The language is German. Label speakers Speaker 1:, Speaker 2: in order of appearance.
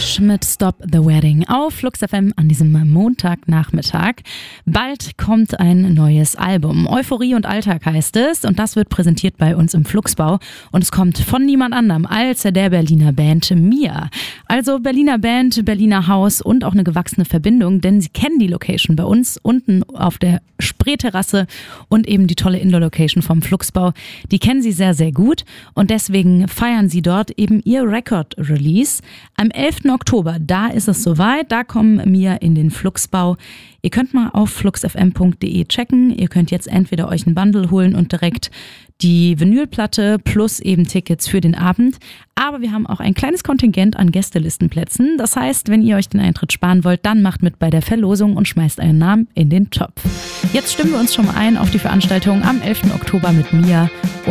Speaker 1: Rush mit Stop the Wedding auf Flux FM an diesem Montagnachmittag. Bald kommt ein neues Album. Euphorie und Alltag heißt es und das wird präsentiert bei uns im Fluxbau und es kommt von niemand anderem als der Berliner Band Mia. Also Berliner Band, Berliner Haus und auch eine gewachsene Verbindung, denn sie kennen die Location bei uns unten auf der Spreeterrasse und eben die tolle Indoor-Location vom Fluxbau. Die kennen sie sehr, sehr gut und deswegen feiern sie dort eben ihr Record-Release. Am 11. Oktober, da ist es soweit, da kommen Mia in den Fluxbau. Ihr könnt mal auf fluxfm.de checken. Ihr könnt jetzt entweder euch einen Bundle holen und direkt die Vinylplatte plus eben Tickets für den Abend. Aber wir haben auch ein kleines Kontingent an Gästelistenplätzen. Das heißt, wenn ihr euch den Eintritt sparen wollt, dann macht mit bei der Verlosung und schmeißt euren Namen in den Topf. Jetzt stimmen wir uns schon mal ein auf die Veranstaltung am 11. Oktober mit Mia.